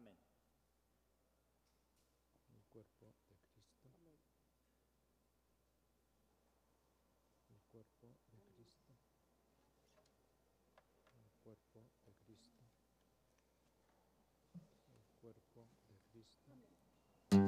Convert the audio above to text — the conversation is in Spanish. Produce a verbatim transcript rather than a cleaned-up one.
Amén. El cuerpo de Cristo. Amén. El cuerpo de Cristo. El cuerpo de Cristo. El cuerpo de Cristo. Amén.